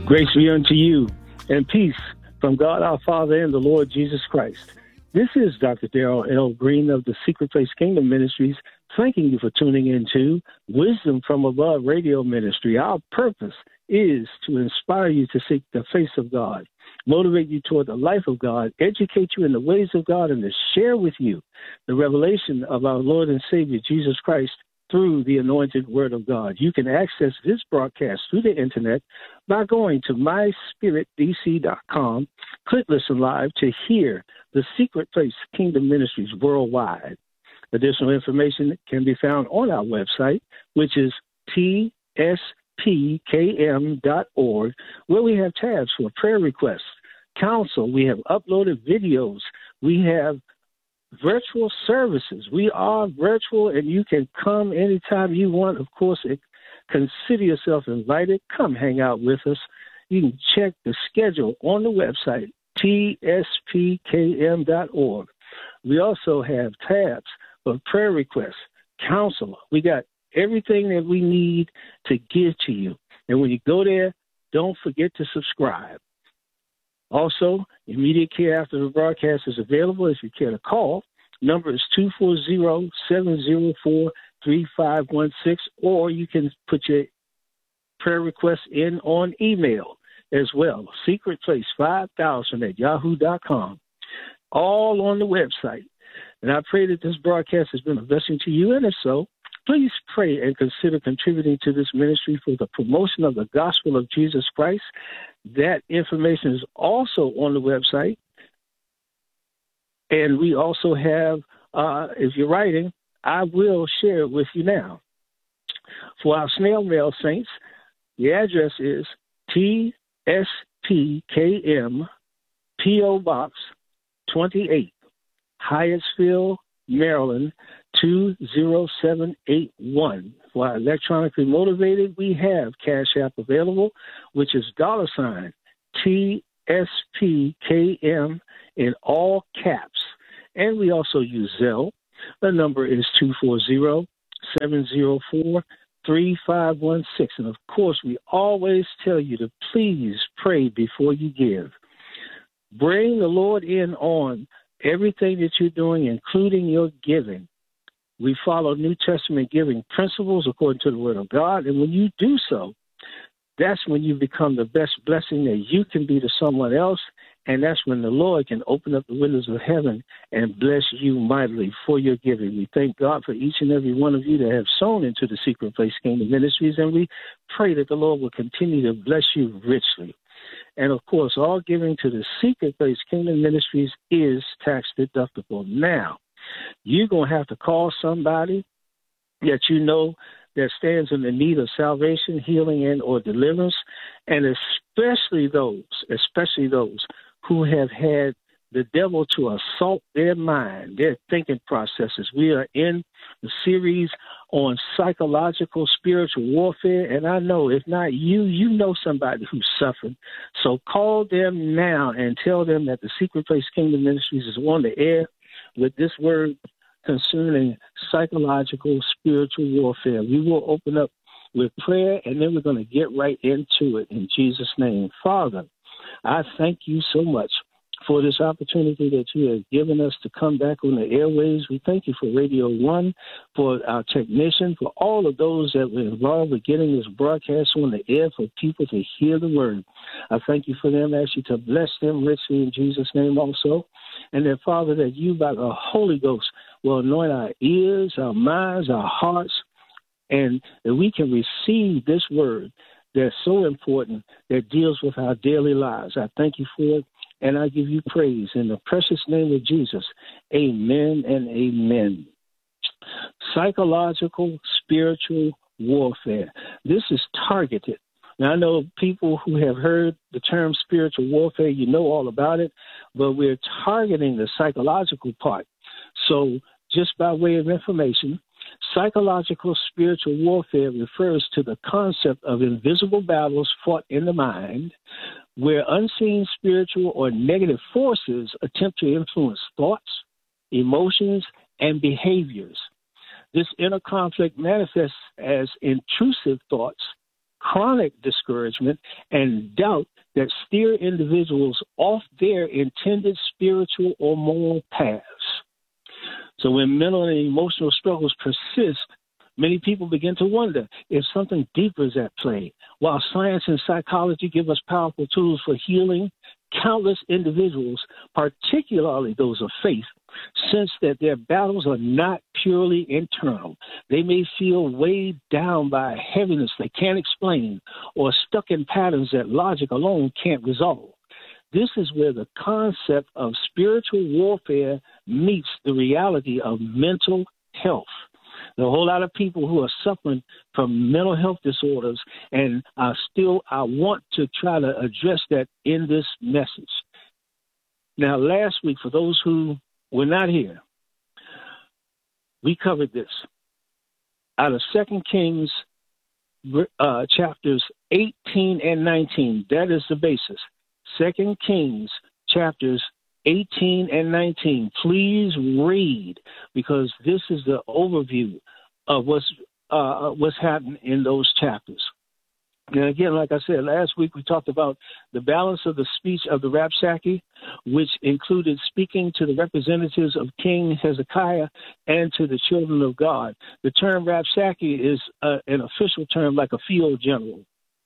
Grace be unto you, and peace from God our Father and the Lord Jesus Christ. This is Dr. Darrell L. Green of the Secret Place Kingdom Ministries, thanking you for tuning into Wisdom from Above Radio Ministry. Our purpose is to inspire you to seek the face of God, motivate you toward the life of God, educate you in the ways of God, and to share with you the revelation of our Lord and Savior Jesus Christ through the anointed word of God. You can access this broadcast through the internet by going to myspiritdc.com. Click Listen Live to hear the Secret Place Kingdom Ministries worldwide. Additional information can be found on our website, which is tspkm.org, where we have tabs for prayer requests, counsel. We have uploaded videos. We have virtual services. We are virtual, and you can come anytime you want. Of course, consider yourself invited. Come hang out with us. You can check the schedule on the website, tspkm.org. We also have tabs for prayer requests, counselor. We got everything that we need to give to you. And when you go there, don't forget to subscribe. Also, immediate care after the broadcast is available if you care to call. Number is 240-704-3516, or you can put your prayer requests in on email as well, secretplace5000@yahoo.com, all on the website. And I pray that this broadcast has been a blessing to you, and if so, please pray and consider contributing to this ministry for the promotion of the gospel of Jesus Christ. That information is also on the website. And we also have, if you're writing, I will share it with you now. For our snail mail saints, the address is TSPKM, P.O. Box 28, Hyattsville, Maryland, 20781. For our electronically motivated, we have Cash App available, which is $ TSPKM in all caps. And we also use Zelle. The number is 240-704-3516. And of course, we always tell you to please pray before you give. Bring the Lord in on everything that you're doing, including your giving. We follow New Testament giving principles according to the Word of God. And when you do so, that's when you become the best blessing that you can be to someone else. And that's when the Lord can open up the windows of heaven and bless you mightily for your giving. We thank God for each and every one of you that have sown into the Secret Place Kingdom Ministries. And we pray that the Lord will continue to bless you richly. And, of course, all giving to the Secret Place Kingdom Ministries is tax deductible. Now, you're going to have to call somebody that you know that stands in the need of salvation, healing, and or deliverance, and especially those who have had the devil to assault their mind, their thinking processes. We are in the series on psychological spiritual warfare, and I know if not you, you know somebody who's suffering. So call them now and tell them that the Secret Place Kingdom Ministries is on the air with this word concerning psychological spiritual warfare. We will open up with prayer, and then we're going to get right into it in Jesus' name. Father, I thank you so much for this opportunity that you have given us to come back on the airways. We thank you for Radio 1, for our technician, for all of those that were involved with getting this broadcast on the air for people to hear the word. I thank you for them. I ask you to bless them richly in Jesus' name also. And that, Father, that you by the Holy Ghost will anoint our ears, our minds, our hearts, and that we can receive this word that's so important that deals with our daily lives. I thank you for it, and I give you praise in the precious name of Jesus. Amen and amen. Psychological spiritual warfare. This is targeted. Now, I know people who have heard the term spiritual warfare, you know all about it, but we're targeting the psychological part. So just by way of information, psychological spiritual warfare refers to the concept of invisible battles fought in the mind, where unseen spiritual or negative forces attempt to influence thoughts, emotions, and behaviors. This inner conflict manifests as intrusive thoughts, chronic discouragement, and doubt that steer individuals off their intended spiritual or moral paths. So when mental and emotional struggles persist, many people begin to wonder if something deeper is at play. While science and psychology give us powerful tools for healing, countless individuals, particularly those of faith, sense that their battles are not purely internal. They may feel weighed down by a heaviness they can't explain or stuck in patterns that logic alone can't resolve. This is where the concept of spiritual warfare meets the reality of mental health. There are a whole lot of people who are suffering from mental health disorders, and I want to try to address that in this message. Now, last week, for those who were not here, we covered this. Out of 2 Kings chapters 18 and 19, that is the basis. 2 Kings chapters 18 and 19. Please read, because this is the overview of what's happening in those chapters. And again, like I said, last week we talked about the balance of the speech of the Rabshakeh, which included speaking to the representatives of King Hezekiah and to the children of God. The term Rabshakeh is an official term, like a field general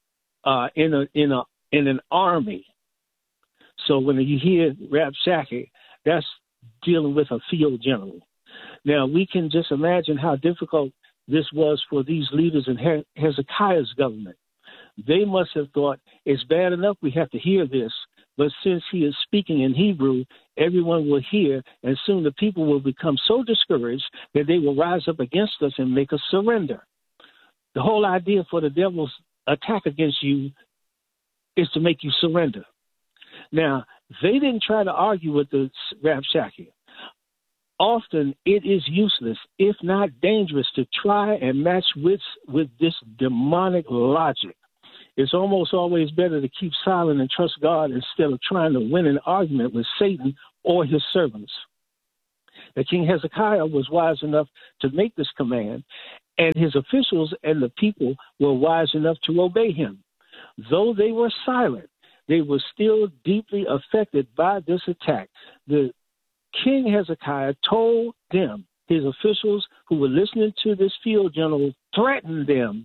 in an army. So when you hear Rabshakeh, that's dealing with a field general. Now, we can just imagine how difficult this was for these leaders in Hezekiah's government. They must have thought, it's bad enough we have to hear this, but since he is speaking in Hebrew, everyone will hear, and soon the people will become so discouraged that they will rise up against us and make us surrender. The whole idea for the devil's attack against you is to make you surrender. Now, they didn't try to argue with the Rabshakeh. Often it is useless, if not dangerous, to try and match wits with this demonic logic. It's almost always better to keep silent and trust God instead of trying to win an argument with Satan or his servants. The King Hezekiah was wise enough to make this command, and his officials and the people were wise enough to obey him. Though they were silent, they were still deeply affected by this attack. The King Hezekiah told them, his officials who were listening to this field general, threatened them,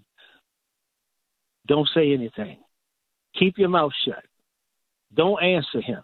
don't say anything. Keep your mouth shut. Don't answer him.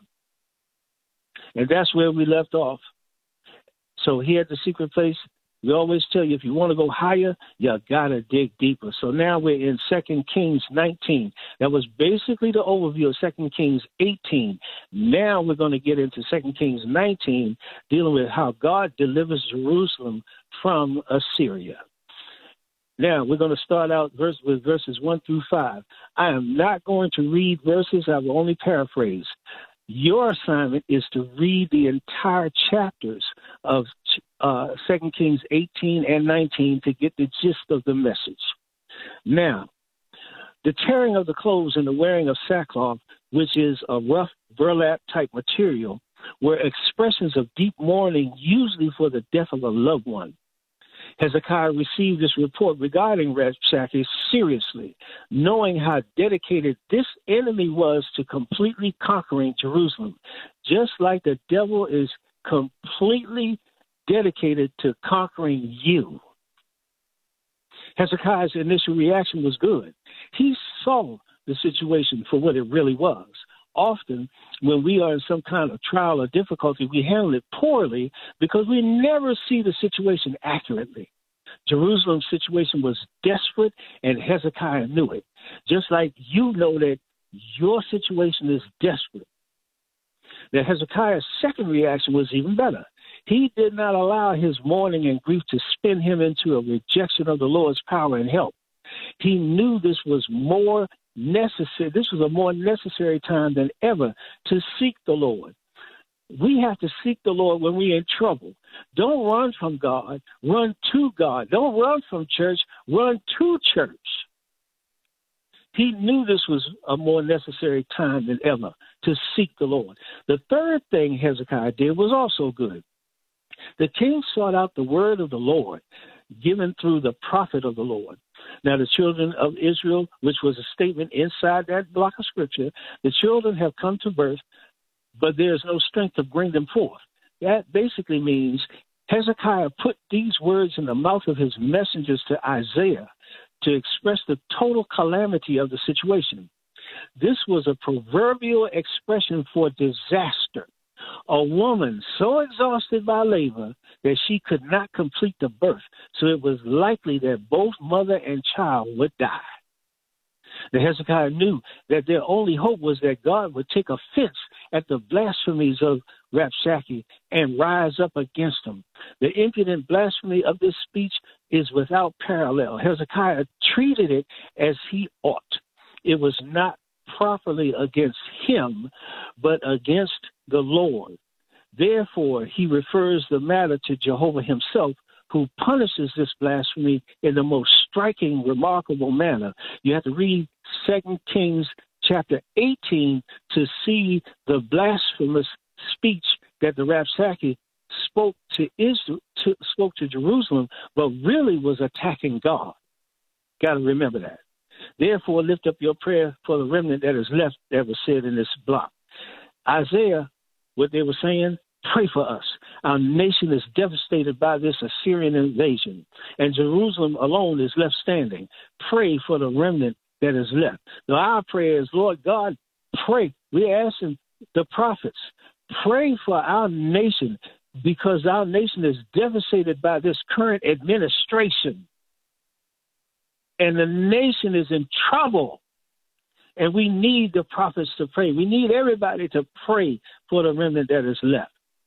And that's where we left off. So here at the secret place, we always tell you, if you want to go higher, you got to dig deeper. So now we're in 2 Kings 19. That was basically the overview of 2 Kings 18. Now we're going to get into 2 Kings 19, dealing with how God delivers Jerusalem from Assyria. Now we're going to start out with verses 1 through 5. I am not going to read verses. I will only paraphrase. Your assignment is to read the entire chapters of 2 Kings 18 and 19 to get the gist of the message. Now, the tearing of the clothes and the wearing of sackcloth, which is a rough burlap-type material, were expressions of deep mourning, usually for the death of a loved one. Hezekiah received this report regarding Rabshakeh seriously, knowing how dedicated this enemy was to completely conquering Jerusalem, just like the devil is completely dedicated to conquering you. Hezekiah's initial reaction was good. He saw the situation for what it really was. Often, when we are in some kind of trial or difficulty, we handle it poorly because we never see the situation accurately. Jerusalem's situation was desperate, and Hezekiah knew it. Just like you know that your situation is desperate. Now, Hezekiah's second reaction was even better. He did not allow his mourning and grief to spin him into a rejection of the Lord's power and help. He knew this was more necessary. This was a more necessary time than ever to seek the Lord. We have to seek the Lord when we're in trouble. Don't run from God. Run to God. Don't run from church. Run to church. He knew this was a more necessary time than ever to seek the Lord. The third thing Hezekiah did was also good. The king sought out the word of the Lord, given through the prophet of the Lord. Now the children of Israel, which was a statement inside that block of scripture, the children have come to birth, but there is no strength to bring them forth. That basically means Hezekiah put these words in the mouth of his messengers to Isaiah to express the total calamity of the situation. This was a proverbial expression for disaster. A woman so exhausted by labor that she could not complete the birth, so it was likely that both mother and child would die. The Hezekiah knew that their only hope was that God would take offense at the blasphemies of Rabshakeh and rise up against them. The impudent blasphemy of this speech is without parallel. Hezekiah treated it as he ought. It was not properly against him, but against the Lord. Therefore, he refers the matter to Jehovah himself, who punishes this blasphemy in the most striking, remarkable manner. You have to read 2 Kings chapter 18 to see the blasphemous speech that the Rabshakeh spoke to Jerusalem, but really was attacking God. Got to remember that. Therefore, lift up your prayer for the remnant that is left, that was said in this block. Isaiah, what they were saying, pray for us. Our nation is devastated by this Assyrian invasion, and Jerusalem alone is left standing. Pray for the remnant that is left. Now, our prayer is, Lord God, pray. We're asking the prophets, pray for our nation, because our nation is devastated by this current administration. And the nation is in trouble. And we need the prophets to pray. We need everybody to pray for the remnant that is left.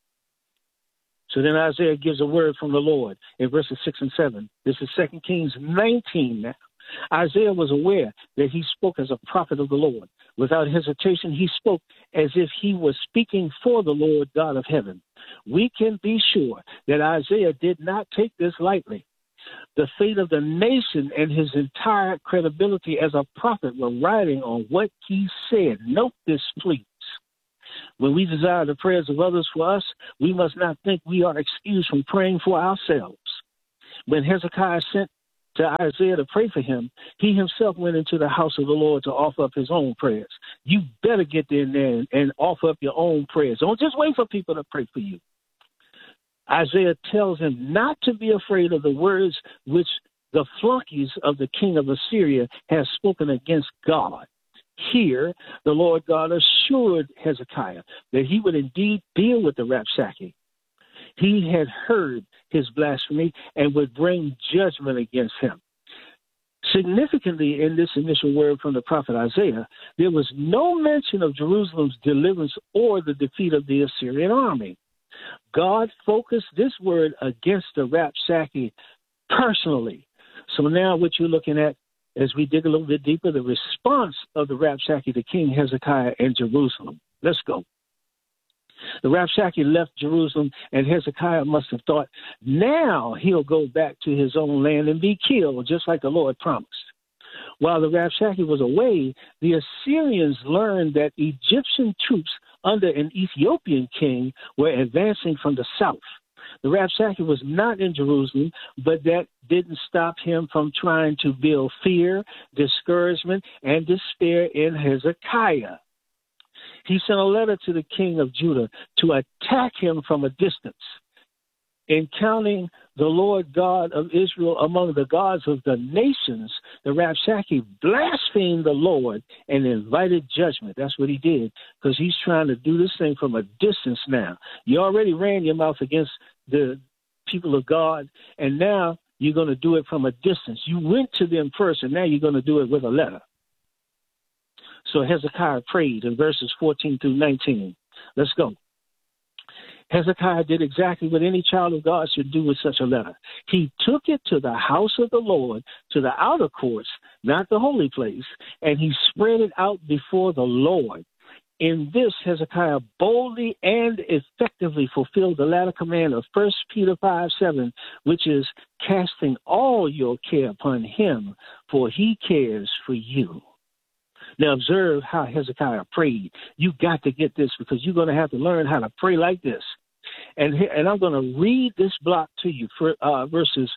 So then Isaiah gives a word from the Lord in verses 6 and 7. This is 2 Kings 19 now. Isaiah was aware that he spoke as a prophet of the Lord. Without hesitation, he spoke as if he was speaking for the Lord God of heaven. We can be sure that Isaiah did not take this lightly. The fate of the nation and his entire credibility as a prophet were riding on what he said. Note this, please. When we desire the prayers of others for us, we must not think we are excused from praying for ourselves. When Hezekiah sent to Isaiah to pray for him, he himself went into the house of the Lord to offer up his own prayers. You better get in there and offer up your own prayers. Don't just wait for people to pray for you. Isaiah tells him not to be afraid of the words which the flunkies of the king of Assyria have spoken against God. Here, the Lord God assured Hezekiah that he would indeed deal with the Rabshakeh. He had heard his blasphemy and would bring judgment against him. Significantly, in this initial word from the prophet Isaiah, there was no mention of Jerusalem's deliverance or the defeat of the Assyrian army. God focused this word against the Rabshakeh personally. So now what you're looking at, as we dig a little bit deeper, the response of the Rabshakeh to King Hezekiah in Jerusalem. Let's go. The Rabshakeh left Jerusalem, and Hezekiah must have thought, now he'll go back to his own land and be killed, just like the Lord promised. While the Rabshakeh was away, the Assyrians learned that Egyptian troops under an Ethiopian king were advancing from the south. The Rabshakeh was not in Jerusalem, but that didn't stop him from trying to build fear, discouragement, and despair in Hezekiah. He sent a letter to the king of Judah to attack him from a distance. In counting the Lord God of Israel among the gods of the nations, the Rabshakeh blasphemed the Lord and invited judgment. That's what he did, because he's trying to do this thing from a distance now. You already ran your mouth against the people of God, and now you're going to do it from a distance. You went to them first, and now you're going to do it with a letter. So Hezekiah prayed in verses 14 through 19. Let's go. Hezekiah did exactly what any child of God should do with such a letter. He took it to the house of the Lord, to the outer courts, not the holy place, and he spread it out before the Lord. In this, Hezekiah boldly and effectively fulfilled the latter command of 1 Peter 5:7, which is casting all your care upon him, for he cares for you. Now observe how Hezekiah prayed. You got to get this, because you're going to have to learn how to pray like this. And I'm going to read this block to you for verses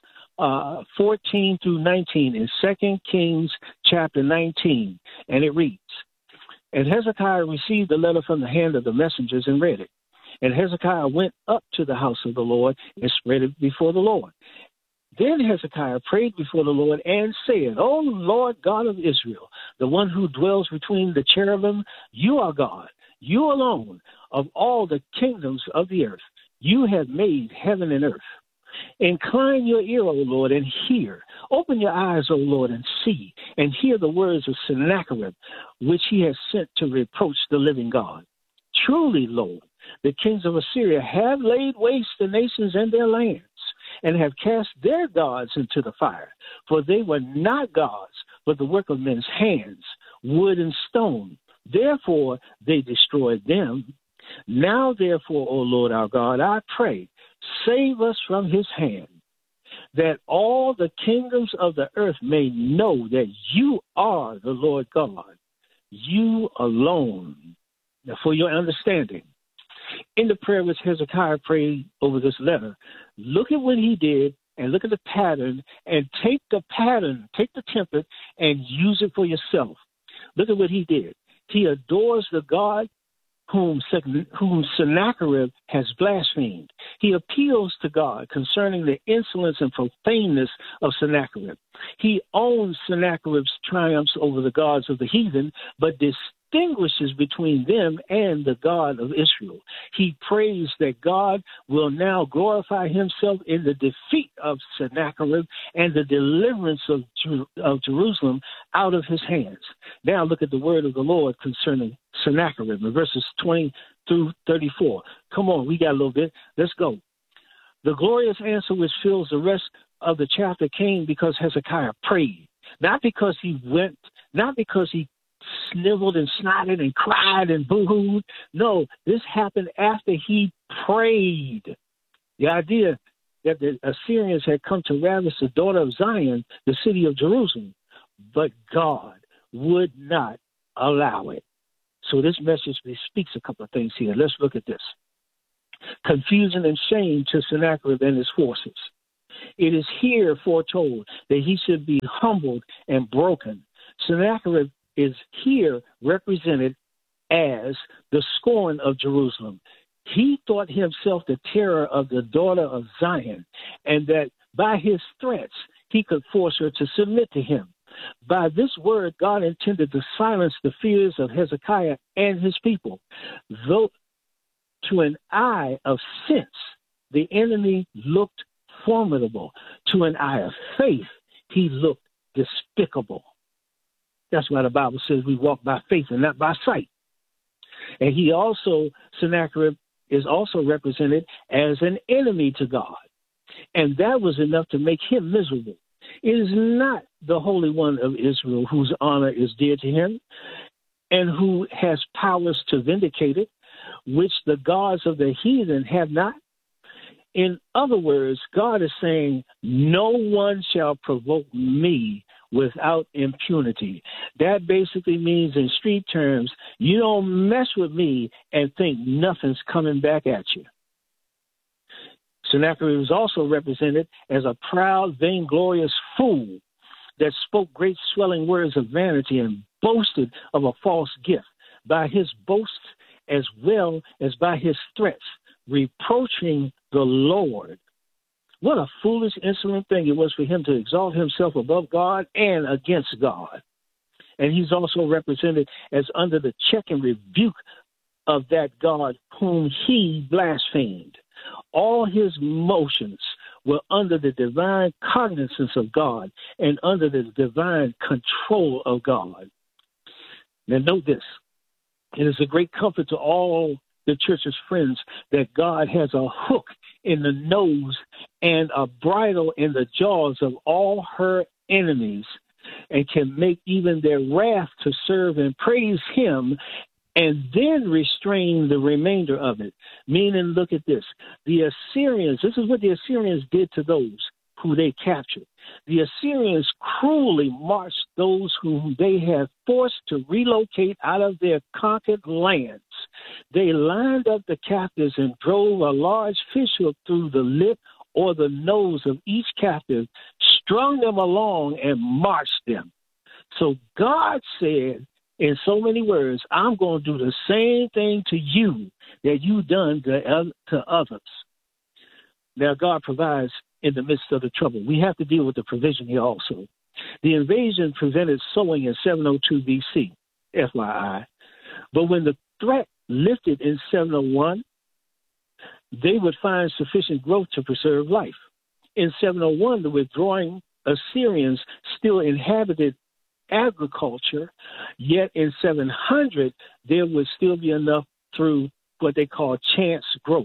14 through 19 in 2 Kings chapter 19. And it reads, "And Hezekiah received the letter from the hand of the messengers and read it. And Hezekiah went up to the house of the Lord and spread it before the Lord. Then Hezekiah prayed before the Lord and said, O Lord God of Israel, the one who dwells between the cherubim, you are God, you alone, of all the kingdoms of the earth. You have made heaven and earth. Incline your ear, O Lord, and hear. Open your eyes, O Lord, and see, and hear the words of Sennacherib, which he has sent to reproach the living God. Truly, Lord, the kings of Assyria have laid waste the nations and their lands, and have cast their gods into the fire. For they were not gods, but the work of men's hands, wood and stone. Therefore they destroyed them. Now, therefore, O Lord our God, I pray, save us from his hand, that all the kingdoms of the earth may know that you are the Lord God, you alone." Now, for your understanding, in the prayer which Hezekiah prayed over this letter, look at what he did and look at the pattern and take the pattern, take the template and use it for yourself. Look at what he did. He adores the God whom Sennacherib has blasphemed. He appeals to God concerning the insolence and profaneness of Sennacherib. He owns Sennacherib's triumphs over the gods of the heathen, but distinguishes between them and the God of Israel. He prays that God will now glorify himself in the defeat of Sennacherib and the deliverance of Jerusalem out of his hands. Now look at the word of the Lord concerning Sennacherib in verses 20 through 34. Come on, we got a little bit. Let's go. The glorious answer which fills the rest of the chapter came because Hezekiah prayed, not because he went, not because he sniveled and snotted and cried and boo-hooed. No, this happened after he prayed. The idea that the Assyrians had come to ravish the daughter of Zion, the city of Jerusalem, but God would not allow it. So this message speaks a couple of things here. Let's look at this. Confusion and shame to Sennacherib and his forces. It is here foretold that he should be humbled and broken. Sennacherib is here represented as the scorn of Jerusalem. He thought himself the terror of the daughter of Zion, and that by his threats he could force her to submit to him. By this word, God intended to silence the fears of Hezekiah and his people. Though to an eye of sense, the enemy looked formidable. To an eye of faith, he looked despicable. That's why the Bible says we walk by faith and not by sight. And Sennacherib is also represented as an enemy to God. And that was enough to make him miserable. It is not the Holy One of Israel whose honor is dear to him and who has powers to vindicate it, which the gods of the heathen have not. In other words, God is saying, no one shall provoke me without impunity. That basically means, in street terms, you don't mess with me and think nothing's coming back at you. Sennacherib is also represented as a proud, vainglorious fool that spoke great swelling words of vanity and boasted of a false gift. By his boasts as well as by his threats, reproaching the Lord. What a foolish, insolent thing it was for him to exalt himself above God and against God. And he's also represented as under the check and rebuke of that God whom he blasphemed. All his motions were under the divine cognizance of God and under the divine control of God. Now note this. It is a great comfort to all the church's friends that God has a hook in the nose and a bridle in the jaws of all her enemies and can make even their wrath to serve and praise him and then restrain the remainder of it. Meaning, look at this. The Assyrians, this is what the Assyrians did to those who they captured. The Assyrians cruelly marched those whom they had forced to relocate out of their conquered lands. They lined up the captives and drove a large fishhook through the lip or the nose of each captive, strung them along, and marched them. So God said, in so many words, I'm going to do the same thing to you that you've done to others. Now, God provides in the midst of the trouble. We have to deal with the provision here also. The invasion prevented sowing in 702 BC, FYI. But when the threat lifted in 701, they would find sufficient growth to preserve life. In 701, the withdrawing Assyrians still inhabited agriculture, yet in 700, there would still be enough through what they call chance growth.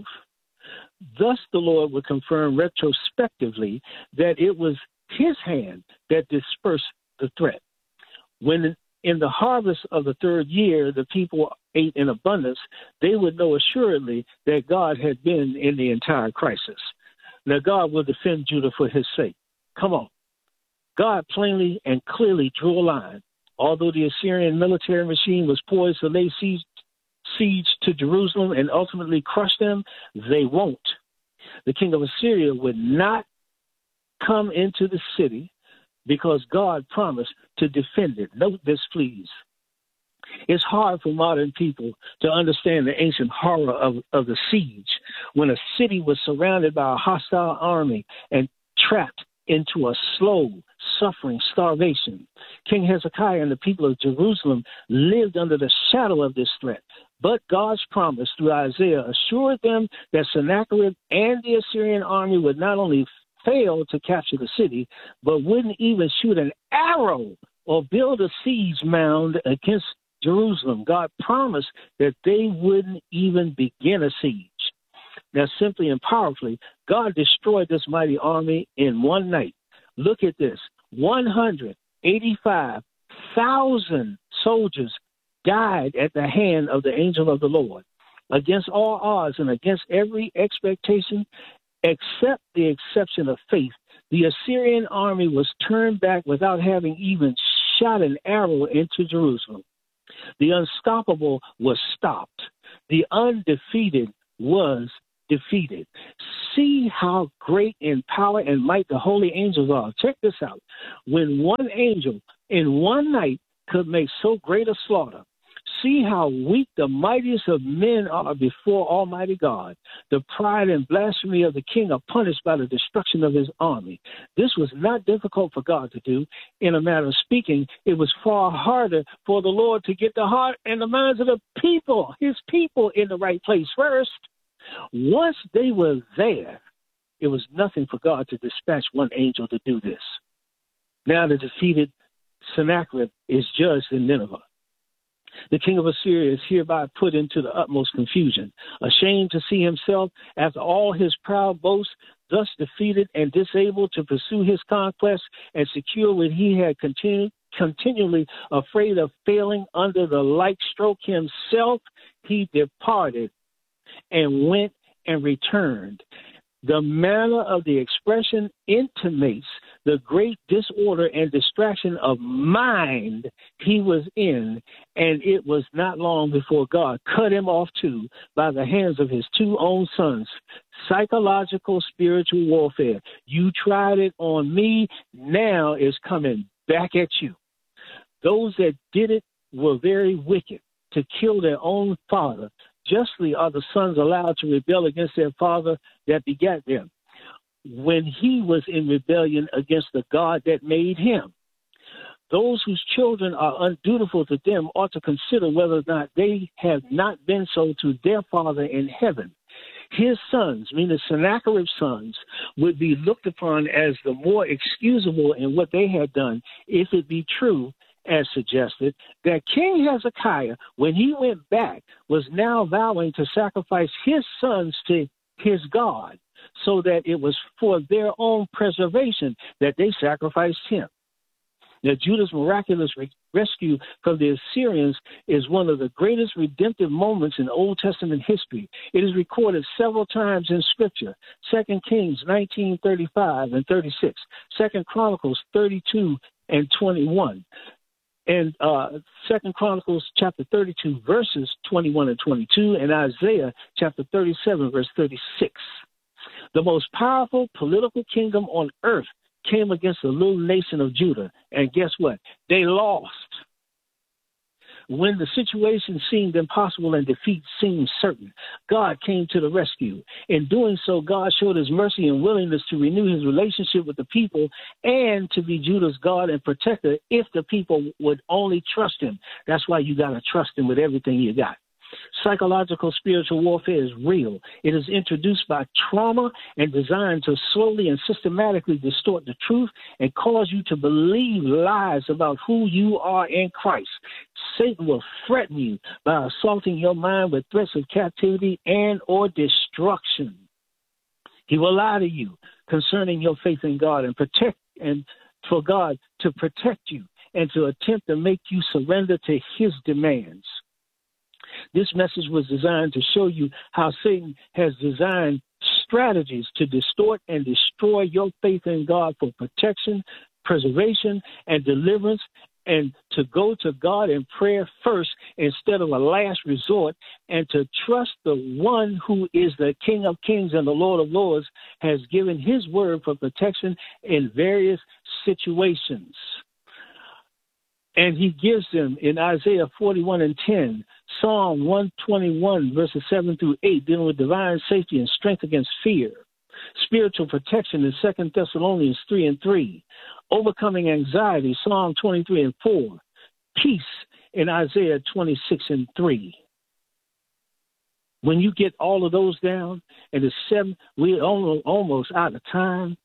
Thus, the Lord would confirm retrospectively that it was his hand that dispersed the threat. When in the harvest of the third year, the people ate in abundance, they would know assuredly that God had been in the entire crisis. Now, God will defend Judah for his sake. Come on. God plainly and clearly drew a line. Although the Assyrian military machine was poised to lay siege to Jerusalem and ultimately crush them, they won't. The king of Assyria would not come into the city because God promised to defend it. Note this, please. It's hard for modern people to understand the ancient horror of the siege when a city was surrounded by a hostile army and trapped into a slow, suffering starvation. King Hezekiah and the people of Jerusalem lived under the shadow of this threat. But God's promise through Isaiah assured them that Sennacherib and the Assyrian army would not only fail to capture the city, but wouldn't even shoot an arrow or build a siege mound against Jerusalem. God promised that they wouldn't even begin a siege. Now, simply and powerfully, God destroyed this mighty army in one night. Look at this. 185,000 soldiers died at the hand of the angel of the Lord. Against all odds and against every expectation, except the exception of faith, the Assyrian army was turned back without having even shot an arrow into Jerusalem. The unstoppable was stopped. The undefeated was defeated. See how great in power and might the holy angels are. Check this out. When one angel in one night could make so great a slaughter, see how weak the mightiest of men are before Almighty God. The pride and blasphemy of the king are punished by the destruction of his army. This was not difficult for God to do. In a manner of speaking, it was far harder for the Lord to get the heart and the minds of the people, his people, in the right place first. Once they were there, it was nothing for God to dispatch one angel to do this. Now the defeated Sennacherib is judged in Nineveh. The king of Assyria is hereby put into the utmost confusion, ashamed to see himself after all his proud boasts, thus defeated and disabled to pursue his conquest and secure what he had continually afraid of failing under the like stroke himself. He departed and went and returned. The manner of the expression intimates the great disorder and distraction of mind he was in, and it was not long before God cut him off too by the hands of his two own sons. Psychological spiritual warfare. You tried it on me, now it's coming back at you. Those that did it were very wicked, to kill their own father. Justly are the sons allowed to rebel against their father that begat them, when he was in rebellion against the God that made him. Those whose children are undutiful to them ought to consider whether or not they have not been so to their Father in heaven. His sons, meaning Sennacherib's sons, would be looked upon as the more excusable in what they had done, if it be true, as suggested, that King Hezekiah, when he went back, was now vowing to sacrifice his sons to his God, so that it was for their own preservation that they sacrificed him. Now, Judah's miraculous rescue from the Assyrians is one of the greatest redemptive moments in Old Testament history. It is recorded several times in Scripture. 2 Kings 19:35 and 36, 2 Chronicles 32 and 21. And 2 Chronicles chapter 32, verses 21 and 22, and Isaiah chapter 37, verse 36. The most powerful political kingdom on earth came against the little nation of Judah. And guess what? They lost. When the situation seemed impossible and defeat seemed certain, God came to the rescue. In doing so, God showed his mercy and willingness to renew his relationship with the people and to be Judah's God and protector if the people would only trust him. That's why you got to trust him with everything you got. Psychological spiritual warfare is real. It is introduced by trauma and designed to slowly and systematically distort the truth and cause you to believe lies about who you are in Christ. Satan will threaten you by assaulting your mind with threats of captivity and or destruction. He will lie to you concerning your faith in God and for God to protect you and to attempt to make you surrender to his demands. This message was designed to show you how Satan has designed strategies to distort and destroy your faith in God for protection, preservation, and deliverance, and to go to God in prayer first instead of a last resort, and to trust the one who is the King of Kings and the Lord of Lords has given his word for protection in various situations. And he gives them in Isaiah 41 and 10, Psalm 121, verses 7 through 8, dealing with divine safety and strength against fear. Spiritual protection in 2 Thessalonians 3 and 3. Overcoming anxiety, Psalm 23 and 4. Peace in Isaiah 26 and 3. When you get all of those down, and the 7, we're almost out of time.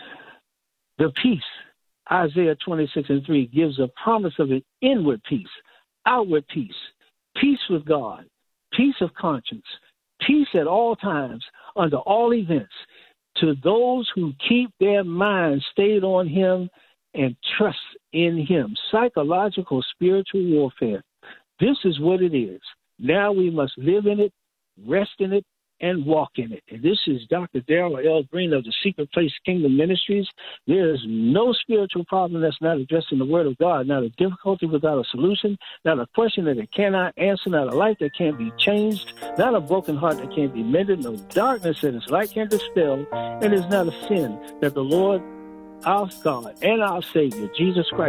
The peace, Isaiah 26 and 3, gives a promise of an inward peace, outward peace, peace with God, peace of conscience, peace at all times, under all events, to those who keep their minds stayed on him and trust in him. Psychological spiritual warfare. This is what it is. Now we must live in it, rest in it, and walk in it. And this is Dr. Darrell L. Green of the Secret Place Kingdom Ministries. There is no spiritual problem that's not addressed in the Word of God, not a difficulty without a solution, not a question that it cannot answer, not a life that can't be changed, not a broken heart that can't be mended, no darkness that its light can't dispel, and it's not a sin that the Lord, our God, and our Savior, Jesus Christ,